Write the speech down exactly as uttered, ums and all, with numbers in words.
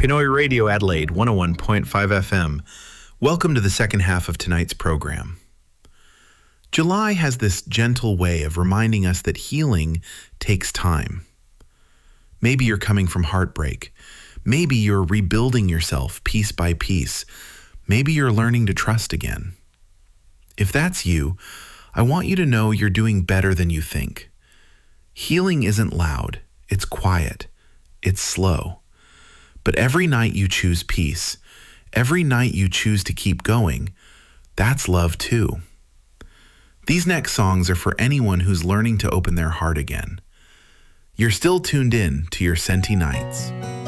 Pinoy Radio Adelaide, one oh one point five F M. Welcome to the second half of tonight's program. July has this gentle way of reminding us that healing takes time. Maybe you're coming from heartbreak. Maybe you're rebuilding yourself piece by piece. Maybe you're learning to trust again. If that's you, I want you to know you're doing better than you think. Healing isn't loud. It's quiet. It's slow. But every night you choose peace, every night you choose to keep going, that's love too. These next songs are for anyone who's learning to open their heart again. You're still tuned in to your Senti Nights.